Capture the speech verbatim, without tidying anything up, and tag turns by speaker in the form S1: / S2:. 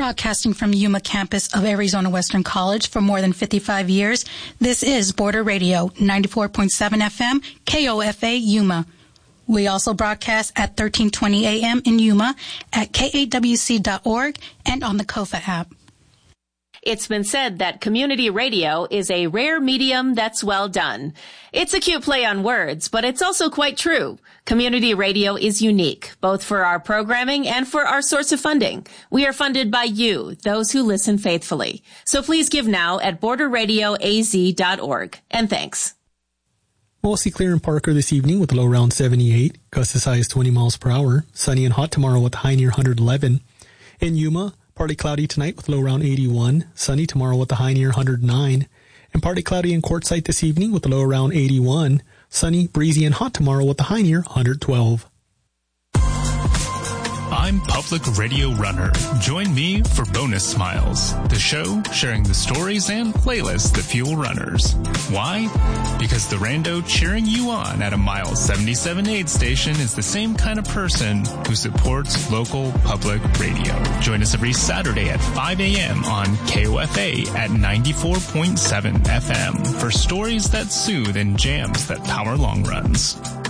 S1: Broadcasting from Yuma campus of Arizona Western College for more than fifty-five years, this is Border Radio, ninety-four point seven F M, K O F A Yuma. We also broadcast at thirteen twenty A M in Yuma, at K A W C dot org, and on the KOFA app.
S2: It's been said that community radio is a rare medium that's well done. It's a cute play on words, but it's also quite true. Community radio is unique, both for our programming and for our source of funding. We are funded by you, those who listen faithfully. So please give now at border radio A Z dot org. And thanks.
S3: Mostly clear in Parker this evening with a low around seventy-eight. Gusts as high as twenty miles per hour. Sunny and hot tomorrow with a high near one hundred eleven. In Yuma, partly cloudy tonight with low around eighty-one. Sunny tomorrow with a high near one hundred nine. And partly cloudy in Quartzsite this evening with a low around eighty-one. Sunny, breezy, and hot tomorrow with a high near one hundred twelve.
S4: I'm Public Radio Runner. Join me for Bonus Smiles, the show sharing the stories and playlists that fuel runners. Why? Because the rando cheering you on at a mile seventy-seven aid station is the same kind of person who supports local public radio. Join us every Saturday at five A M on K O F A at ninety-four point seven F M for stories that soothe and jams that power long runs.